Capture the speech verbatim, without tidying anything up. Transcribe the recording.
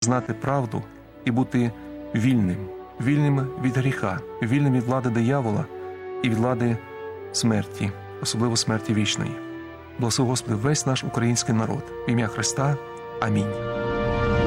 знати правду і бути вільним, вільним від гріха, вільним від влади диявола і від влади смерті, особливо смерті вічної. Благослови, Господи, весь наш український народ. В ім'я Христа. Амінь.